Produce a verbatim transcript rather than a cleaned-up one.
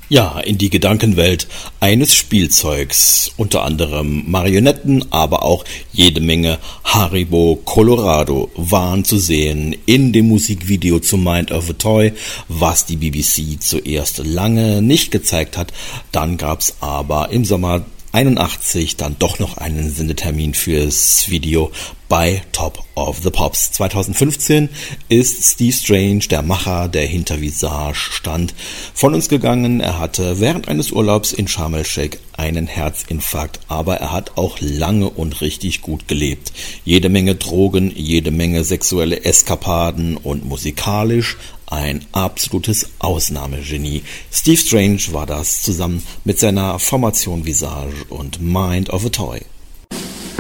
Ja, in die Gedankenwelt eines Spielzeugs, unter anderem Marionetten, aber auch jede Menge Haribo Colorado waren zu sehen in dem Musikvideo zu Mind of a Toy, was die B B C zuerst lange nicht gezeigt hat. Dann gab's aber im Sommer einundachtzig dann doch noch einen Sendetermin fürs Video bei Top of the Pops. zweitausendfünfzehn ist Steve Strange, der Macher, der hinter Visage stand, von uns gegangen. Er hatte während eines Urlaubs in Sharm el-Sheikh einen Herzinfarkt, aber er hat auch lange und richtig gut gelebt. Jede Menge Drogen, jede Menge sexuelle Eskapaden und musikalisch ein absolutes Ausnahmegenie. Steve Strange war das zusammen mit seiner Formation Visage und Mind of a Toy.